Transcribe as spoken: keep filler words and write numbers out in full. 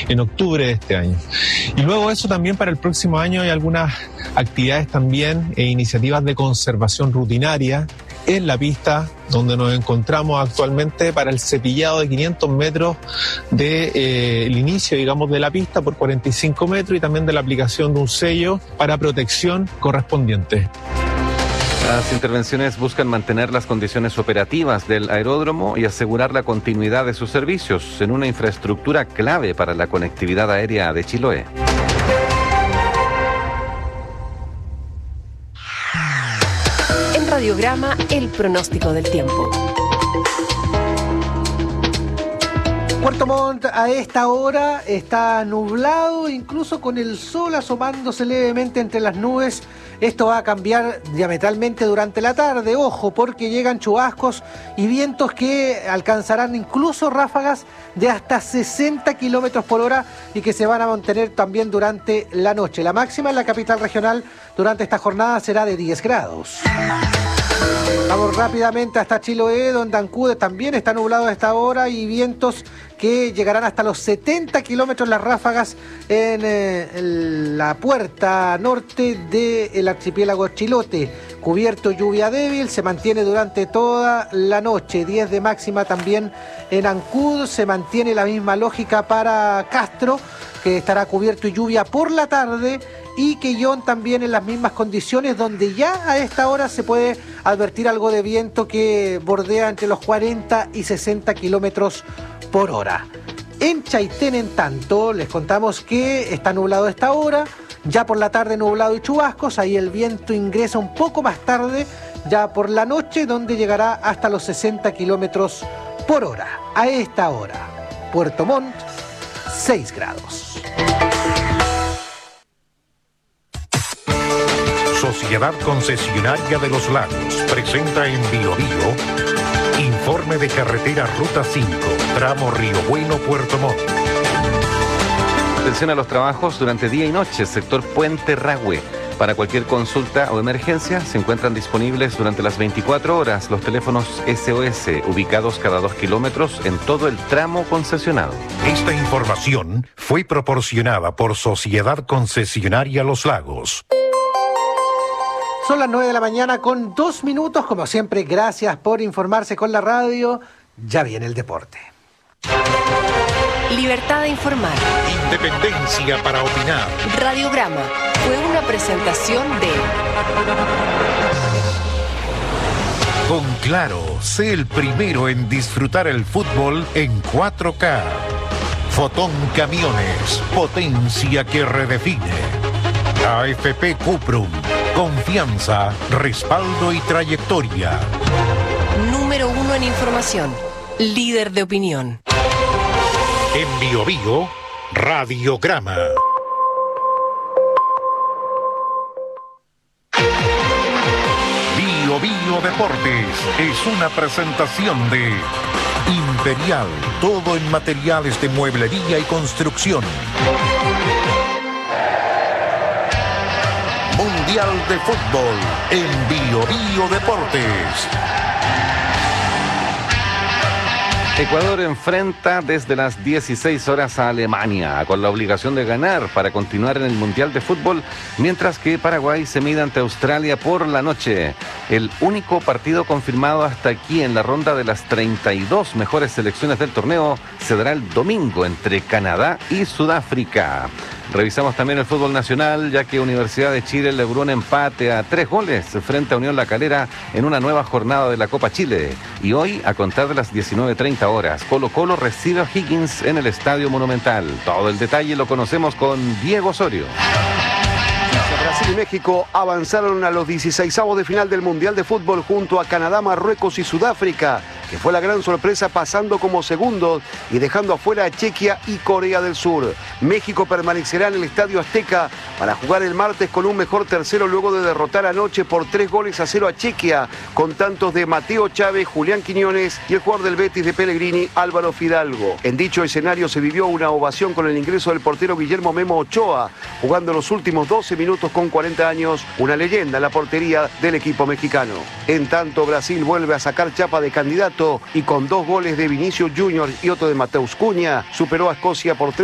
en octubre de este año. Y luego eso también para el próximo año hay algunas actividades también e iniciativas de conservación rutinaria en la pista donde nos encontramos actualmente para el cepillado de quinientos metros del de, eh, inicio, digamos, de la pista por cuarenta y cinco metros y también de la aplicación de un sello para protección correspondiente. Las intervenciones buscan mantener las condiciones operativas del aeródromo y asegurar la continuidad de sus servicios en una infraestructura clave para la conectividad aérea de Chiloé. En Radiograma, el pronóstico del tiempo. Puerto Montt a esta hora está nublado, incluso con el sol asomándose levemente entre las nubes. Esto va a cambiar diametralmente durante la tarde, ojo, porque llegan chubascos y vientos que alcanzarán incluso ráfagas de hasta sesenta kilómetros por hora y que se van a mantener también durante la noche. La máxima en la capital regional durante esta jornada será de diez grados. Vamos rápidamente hasta Chiloé, donde Ancud también está nublado a esta hora y vientos que llegarán hasta los setenta kilómetros las ráfagas en, eh, en la puerta norte del archipiélago Chilote. Cubierto, lluvia débil, se mantiene durante toda la noche. diez de máxima también en Ancud, se mantiene la misma lógica para Castro, que estará cubierto y lluvia por la tarde, y Quellón también en las mismas condiciones, donde ya a esta hora se puede advertir algo de viento que bordea entre los cuarenta y sesenta kilómetros por hora. En Chaitén, en tanto, les contamos que está nublado a esta hora, ya por la tarde nublado y chubascos, ahí el viento ingresa un poco más tarde, ya por la noche, donde llegará hasta los sesenta kilómetros por hora. A esta hora, Puerto Montt, seis grados. Sociedad Concesionaria de los Lagos presenta en Bio Bio informe de carretera Ruta cinco, tramo Río Bueno, Puerto Montt. Atención a los trabajos durante día y noche, sector Puente Rahue. Para cualquier consulta o emergencia se encuentran disponibles durante las veinticuatro horas los teléfonos S O S ubicados cada dos kilómetros en todo el tramo concesionado. Esta información fue proporcionada por Sociedad Concesionaria Los Lagos. Son las nueve de la mañana con dos minutos. Como siempre, gracias por informarse con la radio. Ya viene el deporte. Libertad de informar. Independencia para opinar. Radiograma fue una presentación de... Con Claro, sé el primero en disfrutar el fútbol en cuatro K. Fotón Camiones, potencia que redefine. A F P Cuprum, confianza, respaldo y trayectoria. Número uno en información, líder de opinión. En Bio Bio, Radiograma. Bio Bio Deportes es una presentación de Imperial, todo en materiales de mueblería y construcción. Mundial de Fútbol en Bio Bio Deportes. Ecuador enfrenta desde las dieciséis horas a Alemania, con la obligación de ganar para continuar en el Mundial de Fútbol, mientras que Paraguay se mide ante Australia por la noche. El único partido confirmado hasta aquí en la ronda de las treinta y dos mejores selecciones del torneo se dará el domingo entre Canadá y Sudáfrica. Revisamos también el fútbol nacional, ya que Universidad de Chile logró un empate a tres goles frente a Unión La Calera en una nueva jornada de la Copa Chile. Y hoy, a contar de las diecinueve treinta horas, Colo Colo recibe a Higgins en el Estadio Monumental. Todo el detalle lo conocemos con Diego Osorio. Brasil y México avanzaron a los dieciseisavos de final del Mundial de Fútbol junto a Canadá, Marruecos y Sudáfrica, que fue la gran sorpresa pasando como segundos y dejando afuera a Chequia y Corea del Sur. México permanecerá en el Estadio Azteca para jugar el martes con un mejor tercero luego de derrotar anoche por tres goles a cero a Chequia, con tantos de Mateo Chávez, Julián Quiñones y el jugador del Betis de Pellegrini, Álvaro Fidalgo. En dicho escenario se vivió una ovación con el ingreso del portero Guillermo Memo Ochoa, jugando los últimos doce minutos con cuarenta años, una leyenda en la portería del equipo mexicano. En tanto, Brasil vuelve a sacar chapa de candidato y con dos goles de Vinicius Junior y otro de Mateus Cunha, superó a Escocia por tres